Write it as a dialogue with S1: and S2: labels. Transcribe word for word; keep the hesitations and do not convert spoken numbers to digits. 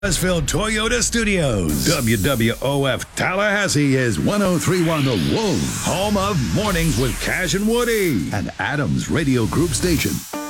S1: Westfield Toyota Studios. W W O F Tallahassee is one oh three point one The Wolf, home of Mornings with Cash and Woody, and Adams Radio Group Station.